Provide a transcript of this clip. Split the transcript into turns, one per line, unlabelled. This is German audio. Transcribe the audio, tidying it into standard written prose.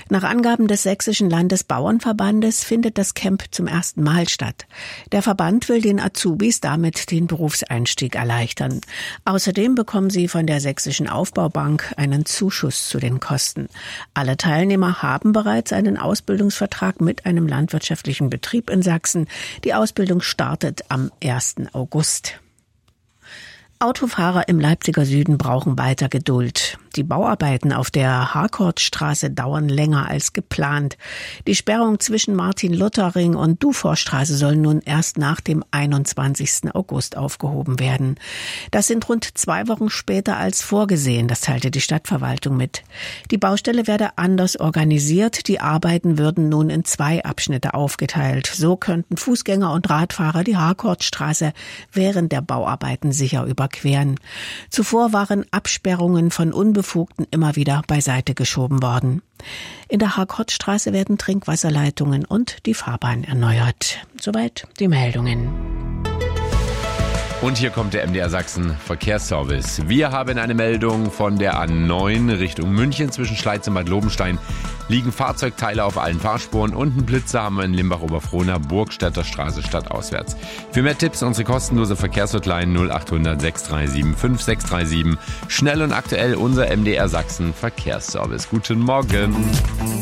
Nach Angaben des Sächsischen Landesbauernverbandes findet das Camp zum ersten Mal statt. Der Verband will den Azubis damit den Berufseinstieg erleichtern. Außerdem bekommen sie von der Sächsischen Aufbaubank einen Zuschuss zu den Kosten. Alle Teilnehmer haben bereits einen Ausbildungsvertrag mit einem landwirtschaftlichen Betrieb in Sachsen. Die Ausbildung startet am 1. August. Autofahrer im Leipziger Süden brauchen weiter Geduld. Die Bauarbeiten auf der Harkortstraße dauern länger als geplant. Die Sperrung zwischen Martin-Luther-Ring und Duforstraße soll nun erst nach dem 21. August aufgehoben werden. Das sind rund 2 Wochen später als vorgesehen, das teilte die Stadtverwaltung mit. Die Baustelle werde anders organisiert. Die Arbeiten würden nun in 2 Abschnitte aufgeteilt. So könnten Fußgänger und Radfahrer die Harkortstraße während der Bauarbeiten sicher überqueren. Zuvor waren Absperrungen von Unbefugten immer wieder beiseite geschoben worden. In der Harkortstraße werden Trinkwasserleitungen und die Fahrbahn erneuert. Soweit die Meldungen.
Und hier kommt der MDR Sachsen Verkehrsservice. Wir haben eine Meldung von der A9 Richtung München. Zwischen Schleiz und Bad Lobenstein liegen Fahrzeugteile auf allen Fahrspuren und einen Blitzer haben wir in Limbach-Oberfrohna, Burgstädter Straße stadtauswärts. Für mehr Tipps unsere kostenlose Verkehrshotline 0800 637 5637. Schnell und aktuell unser MDR Sachsen Verkehrsservice. Guten Morgen.